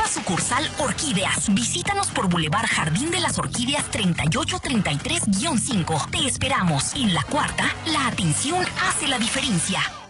nueva sucursal Orquídeas. Visítanos por Boulevard Jardín de las Orquídeas 3833-5. Te esperamos. En La Cuarta, la atención hace la diferencia.